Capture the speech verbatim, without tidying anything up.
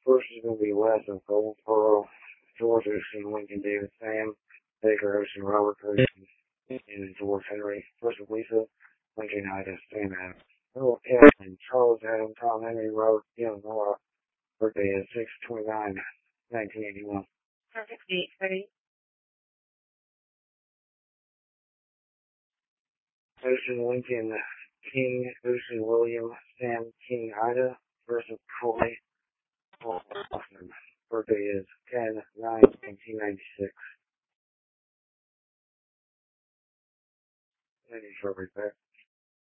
First is going to be Wes and Cole Pearl, George Ocean, Lincoln David Sam, Baker Ocean, Robert Ocean, and George Henry. First is Lisa, Lincoln Ida, Sam Adams. Earl Edmund, Charles Adam, Tom Henry, Robert Young, Nora. Birthday is six twenty-nine, nineteen eighty-one. Perfect date, ready? Ocean Lincoln King, Ocean William, Sam King Ida, versus Troy Austin. Birthday is ten nine nineteen ninety-six. Thank you for everything.